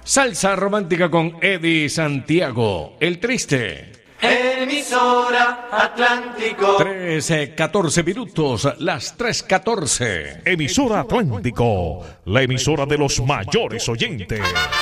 Salsa romántica con Eddie Santiago, El Triste. Emisora Atlántico. 14 minutos, las 3:14. Emisora Atlántico, la emisora de los mayores oyentes.